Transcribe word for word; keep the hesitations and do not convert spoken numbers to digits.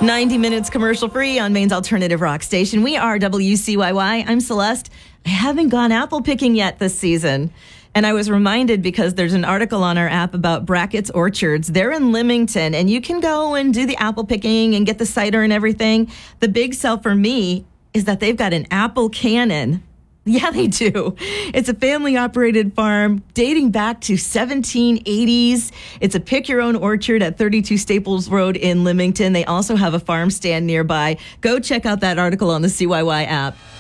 ninety minutes commercial free on Maine's alternative rock station. We are W C Y Y. I'm Celeste. I haven't gone apple picking yet this season. And I was reminded because there's an article on our app about Brackett's Orchards. They're in Limington, and you can go and do the apple picking and get the cider and everything. The big sell for me is that they've got an apple cannon. Yeah, they do. It's a family-operated farm dating back to seventeen eighties. It's a pick-your-own orchard at thirty-two Staples Road in Limington. They also have a farm stand nearby. Go check out that article on the C Y Y app.